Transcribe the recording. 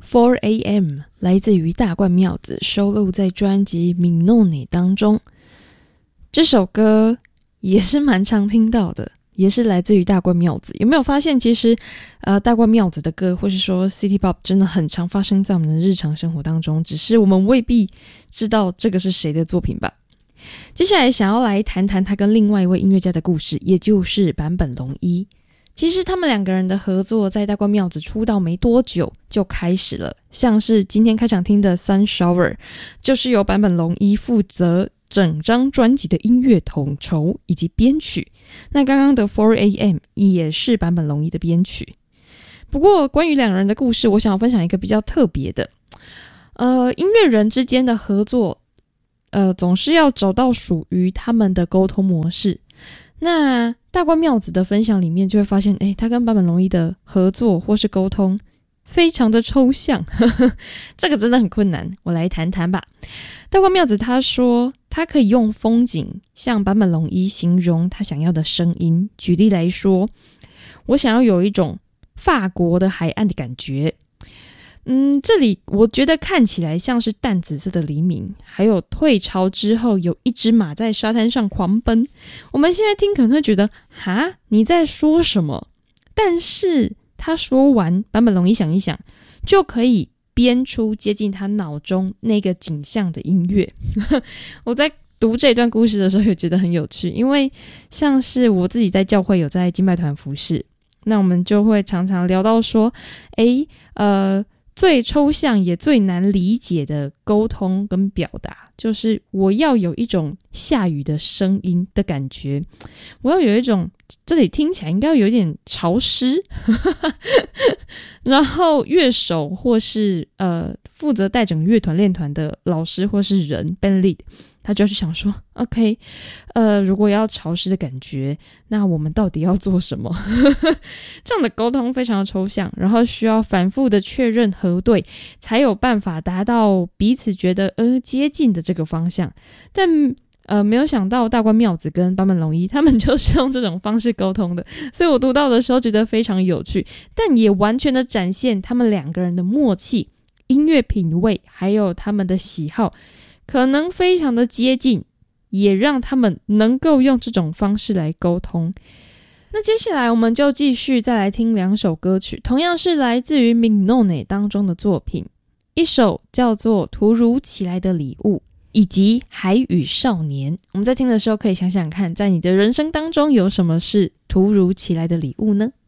4am 来自于大冠妙子，收录在专辑 Minone 当中。这首歌也是蛮常听到的，也是来自于大冠妙子。有没有发现其实大冠妙子的歌或是说 City Pop 真的很常发生在我们的日常生活当中，只是我们未必知道这个是谁的作品吧。接下来想要来谈谈他跟另外一位音乐家的故事，也就是坂本龙一。其实他们两个人的合作在大冠妙子出道没多久就开始了，像是今天开场听的 Sun Shower 就是由坂本龙一负责整张专辑的音乐统筹以及编曲，那刚刚的 4am 也是坂本龙一的编曲。不过关于两人的故事，我想要分享一个比较特别的音乐人之间的合作总是要找到属于他们的沟通模式。那大冠妙子的分享里面就会发现他跟坂本龙一的合作或是沟通非常的抽象这个真的很困难，我来谈谈吧。大冠妙子他说他可以用风景向坂本龙一形容他想要的声音，举例来说，我想要有一种法国的海岸的感觉。这里我觉得看起来像是淡紫色的黎明，还有退潮之后有一只马在沙滩上狂奔。我们现在听可能会觉得哈你在说什么，但是他说完，坂本龙一想一想就可以编出接近他脑中那个景象的音乐我在读这段故事的时候也觉得很有趣，因为像是我自己在教会有在敬拜团服侍，那我们就会常常聊到说最抽象也最难理解的沟通跟表达，就是我要有一种下雨的声音的感觉，我要有一种这里听起来应该有一点潮湿然后乐手或是负责带整个乐团练团的老师或是人 band lead， 他就去想说 OK 如果要潮湿的感觉，那我们到底要做什么这样的沟通非常的抽象，然后需要反复的确认核对才有办法达到彼此觉得接近的这个方向。但没有想到大冠妙子跟坂本龙一他们就是用这种方式沟通的，所以我读到的时候觉得非常有趣，但也完全的展现他们两个人的默契、音乐品味还有他们的喜好可能非常的接近，也让他们能够用这种方式来沟通。那接下来我们就继续再来听两首歌曲，同样是来自于 Minone 当中的作品，一首叫做突如其来的礼物，以及海与少年。我们在听的时候可以想想看，在你的人生当中有什么是突如其来的礼物呢？